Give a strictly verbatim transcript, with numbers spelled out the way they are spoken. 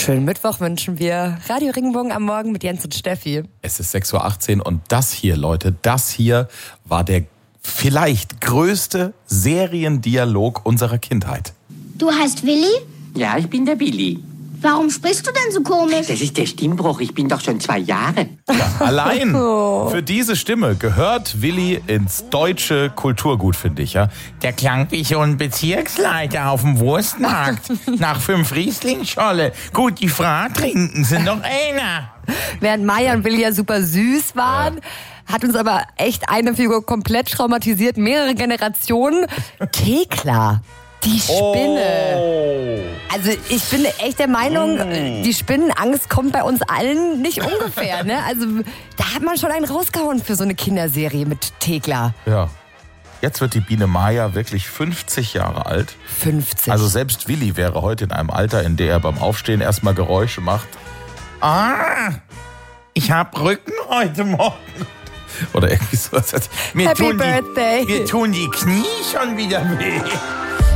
Schönen Mittwoch wünschen wir. Radio Regenbogen am Morgen mit Jens und Steffi. Es ist sechs Uhr achtzehn und das hier, Leute, das hier war der vielleicht größte Seriendialog unserer Kindheit. Du heißt Willi? Ja, ich bin der Willi. Warum sprichst du denn so komisch? Das ist der Stimmbruch, ich bin doch schon zwei Jahre. Ja, allein für diese Stimme gehört Willi ins deutsche Kulturgut, finde ich. Ja? Der klang wie so ein Bezirksleiter auf dem Wurstmarkt. Nach fünf Riesling-Scholle. Gut, die Frau trinken sind noch einer. Während Maya und Willi ja super süß waren, ja. hat uns aber echt eine Figur komplett traumatisiert. Mehrere Generationen. Thekla. Die Spinne. Oh. Also ich bin echt der Meinung, mm. die Spinnenangst kommt bei uns allen nicht ungefähr. Ne? Also da hat man schon einen rausgehauen für so eine Kinderserie mit Thekla. Ja. Jetzt wird die Biene Maya wirklich fünfzig Jahre alt. fünfzig. Also selbst Willi wäre heute in einem Alter, in dem er beim Aufstehen erstmal Geräusche macht. Ah, ich hab Rücken heute Morgen. Oder irgendwie sowas. Mir Happy tun Birthday. Die, mir tun die Knie schon wieder weh.